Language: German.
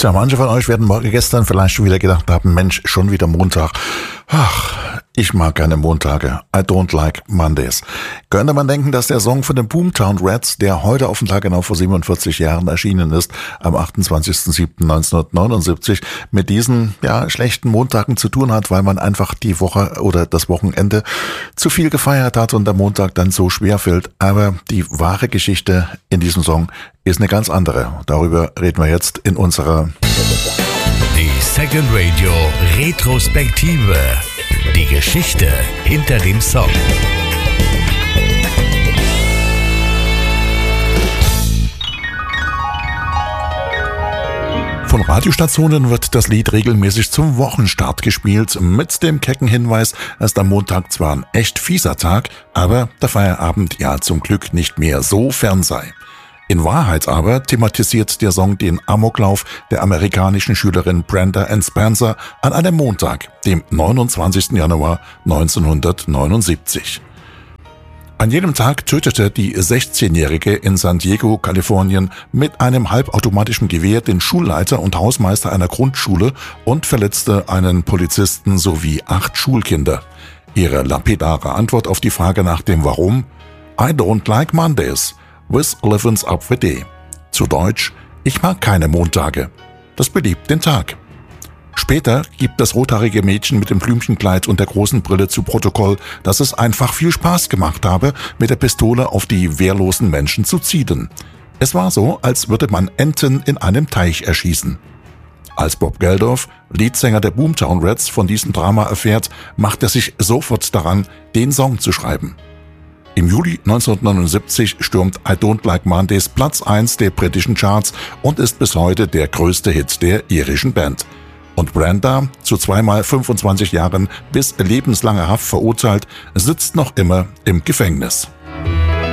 Tja, manche von euch werden gestern vielleicht schon wieder gedacht haben, Mensch, schon wieder Montag. Ach, ich mag keine Montage. I don't like Mondays. Könnte man denken, dass der Song von den Boomtown Rats, der heute auf den Tag genau vor 47 Jahren erschienen ist, am 28.07.1979, mit diesen schlechten Montagen zu tun hat, weil man einfach die Woche oder das Wochenende zu viel gefeiert hat und der Montag dann so schwer fällt. Aber die wahre Geschichte in diesem Song ist eine ganz andere. Darüber reden wir jetzt in unserer Die Second Radio Retrospektive. Die Geschichte hinter dem Song. Von Radiostationen wird das Lied regelmäßig zum Wochenstart gespielt, mit dem kecken Hinweis, dass am Montag zwar ein echt fieser Tag, aber der Feierabend ja zum Glück nicht mehr so fern sei. In Wahrheit aber thematisiert der Song den Amoklauf der amerikanischen Schülerin Brenda Ann Spencer an einem Montag, dem 29. Januar 1979. An jedem Tag tötete die 16-Jährige in San Diego, Kalifornien, mit einem halbautomatischen Gewehr den Schulleiter und Hausmeister einer Grundschule und verletzte einen Polizisten sowie 8 Schulkinder. Ihre lapidare Antwort auf die Frage nach dem Warum: I don't like Mondays. With livens up the day. Zu Deutsch: Ich mag keine Montage. Das beliebt den Tag. Später gibt das rothaarige Mädchen mit dem Blümchenkleid und der großen Brille zu Protokoll, dass es einfach viel Spaß gemacht habe, mit der Pistole auf die wehrlosen Menschen zu zielen. Es war so, als würde man Enten in einem Teich erschießen. Als Bob Geldof, Leadsänger der Boomtown Rats, von diesem Drama erfährt, macht er sich sofort daran, den Song zu schreiben. Im Juli 1979 stürmt I Don't Like Mondays Platz 1 der britischen Charts und ist bis heute der größte Hit der irischen Band. Und Brenda, zu zweimal 25 Jahren bis lebenslanger Haft verurteilt, sitzt noch immer im Gefängnis.